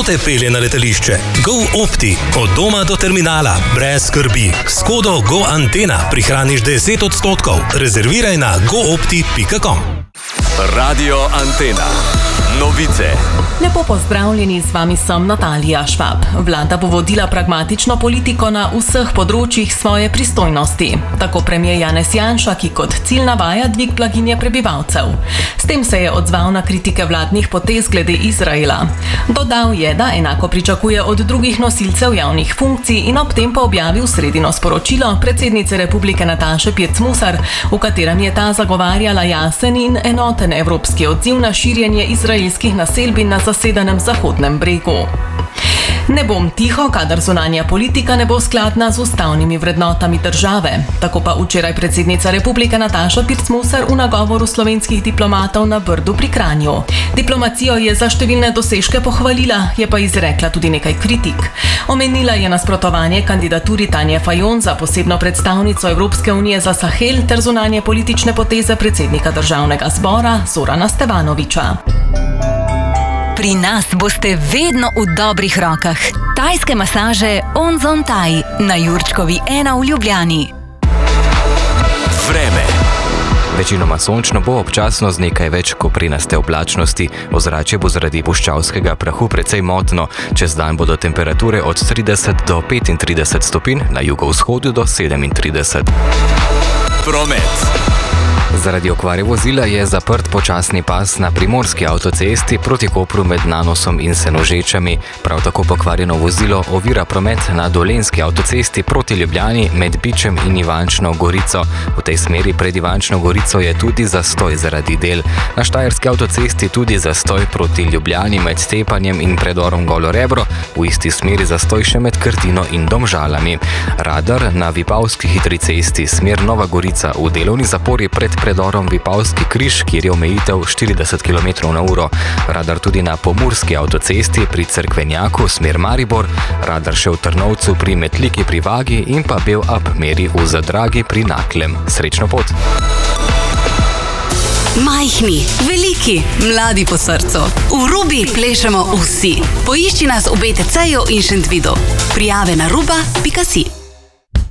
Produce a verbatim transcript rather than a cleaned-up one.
Kdo te pelje na letališče? GoOpti. Od doma do terminala. Brez skrbi. S kodo GoAntena prihraniš deset odstotkov. Rezerviraj na goopti pika com. Radio Antena. Novice. Lepo pozdravljeni, z vami sem Natalija Švab. Vlada bo vodila pragmatično politiko na vseh področjih svoje pristojnosti. Tako premier Janez Janša, ki kot cilj navaja dvig blaginje prebivalcev. S tem se je odzval na kritike vladnih potez glede Izraela. Dodal je, da enako pričakuje od drugih nosilcev javnih funkcij in ob tem pa objavil sredino sporočilo predsednice Republike Nataše Pirc Musar, v katerem je ta zagovarjala jasen in enoten evropski odziv na širjenje izraelskih naselbin na zasedenem Zahodnem bregu. Ne bom tiho, kadar zunanja politika ne bo skladna z ustavnimi vrednotami države. Tako pa včeraj predsednica Republike Nataša Pirc Musar v nagovoru slovenskih diplomatov na Brdu pri Kranju. Diplomacijo je za številne dosežke pohvalila, je pa izrekla tudi nekaj kritik. Omenila je nasprotovanje kandidaturi Tanje Fajon za posebno predstavnico Evropske unije za Sahel ter zunanje politične poteze predsednika državnega zbora Zorana Stevanovića. Pri nas boste vedno v dobrih rokah. Tajske masaže Onzon Thai na Jurčkovi ena v Ljubljani. Vreme. Večinoma sončno bo, občasno z nekaj več koprenaste oblačnosti. Ozračje bo zaradi puščavskega prahu precej motno. Čez dan bodo temperature od trideset do petintrideset stopinj, na jugovzhodu do sedemintrideset. Promet. Zaradi okvare vozila je zaprt počasni pas na primorski avtocesti proti Kopru med Nanosom in Senožečami. Prav tako pokvarjeno vozilo ovira promet na dolenjski avtocesti proti Ljubljani med Bičem in Ivančno Gorico. V tej smeri pred Ivančno Gorico je tudi zastoj zaradi del. Na štajerski avtocesti tudi zastoj proti Ljubljani med Tepanjem in predorom Golo Rebro, v isti smeri zastoj še med Krtino in Domžalami. Radar na Vipavski hitri cesti smer Nova Gorica v delovni zapori pred predorom Vipavski križ, kjer je omejitev štirideset kilometrov na uro. Radar tudi na Pomurski avtocesti pri Cerkvenjaku smer Maribor, radar še v Trnovcu pri Metliki pri Vagi in pa Bel Up meri v Zadragi pri Naklem. Srečno pot! Majhni, veliki, mladi po srcu. V Rubi plešemo vsi. Poišči nas v B T C-ju in Šentvidu. Prijave na ruba pika si.